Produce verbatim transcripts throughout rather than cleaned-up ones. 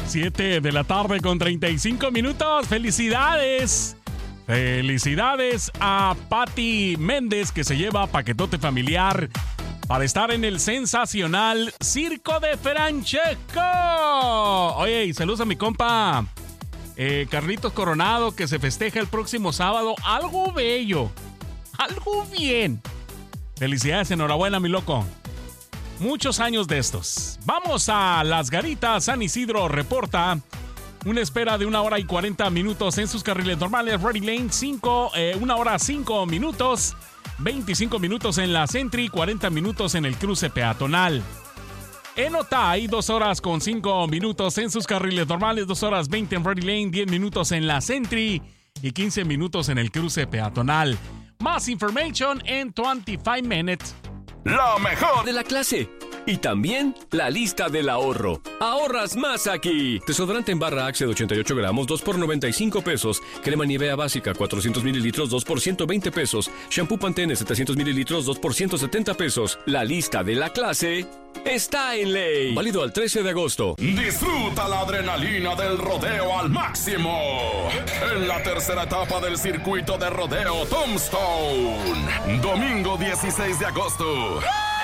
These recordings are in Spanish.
siete de la tarde con treinta y cinco minutos. ¡Felicidades! Felicidades a Patti Méndez, que se lleva paquetote familiar para estar en el sensacional Circo de Francesco. Oye, y saludos a mi compa eh, Carlitos Coronado, que se festeja el próximo sábado. Algo bello, algo bien. Felicidades, enhorabuena, mi loco. Muchos años de estos. Vamos a Las Garitas. San Isidro reporta una espera de una hora y cuarenta minutos en sus carriles normales. Ready Lane, cinco, eh, una hora cinco minutos. veinticinco minutos en la Sentry, cuarenta minutos en el cruce peatonal. En Otay, dos horas con cinco minutos en sus carriles normales. dos horas veinte en Ready Lane, diez minutos en la Sentry y quince minutos en el cruce peatonal. Más information en veinticinco minutes. La mejor de la clase. Y también la lista del ahorro. Ahorras más aquí. Desodorante en barra Axe de ochenta y ocho gramos, dos por noventa y cinco pesos. Crema Nivea básica, cuatrocientos mililitros, dos por ciento veinte pesos. Shampoo Pantene, setecientos mililitros, dos por ciento setenta pesos. La lista de la clase está en ley. Válido al trece de agosto. Disfruta la adrenalina del rodeo al máximo en la tercera etapa del circuito de rodeo Tombstone. Domingo dieciséis de agosto.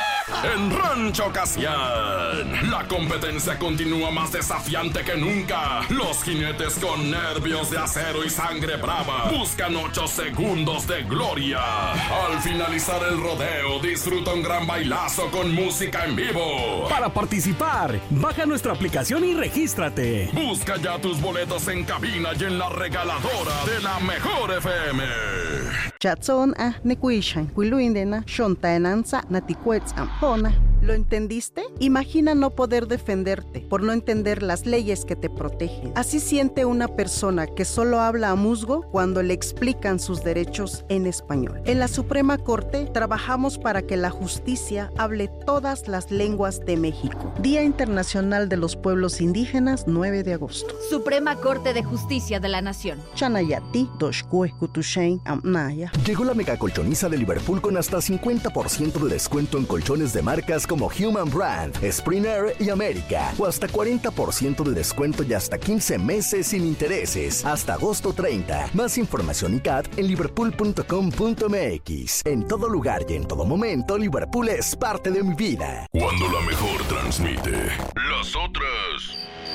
En Rancho Casián, la competencia continúa más desafiante que nunca. Los jinetes con nervios de acero y sangre brava buscan ocho segundos de gloria. Al finalizar el rodeo, disfruta un gran bailazo con música en vivo. Para participar, baja nuestra aplicación y regístrate. Busca ya tus boletos en cabina y en la regaladora de la Mejor F M. Chatson a nekuishan, kuiluindena, shontaenanza, naticuetzam. ¿Lo entendiste? Imagina no poder defenderte por no entender las leyes que te protegen. Así siente una persona que solo habla a musgo cuando le explican sus derechos en español. En la Suprema Corte trabajamos para que la justicia hable todas las lenguas de México. Día Internacional de los Pueblos Indígenas, nueve de agosto. Suprema Corte de Justicia de la Nación. Chanayati, Doshkue, Kutushain, Amnaya. Llegó la mega colchoniza de Liverpool con hasta cincuenta por ciento de descuento en colchones de marcas como Human Brand, Springer y América, o hasta cuarenta por ciento de descuento y hasta quince meses sin intereses, hasta agosto treinta. Más información y C A T en liverpool punto com punto m x. En todo lugar y en todo momento, Liverpool es parte de mi vida. Cuando la mejor transmite, las otras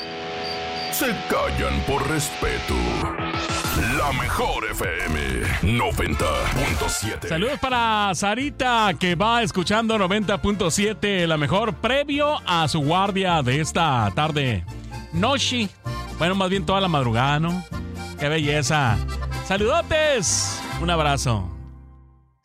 se callan por respeto. La Mejor F M noventa punto siete. Saludos para Sarita, que va escuchando noventa punto siete, la mejor, previo a su guardia de esta tarde. Noshi. Bueno, más bien toda la madrugada, ¿no? ¡Qué belleza! ¡Saludotes! Un abrazo.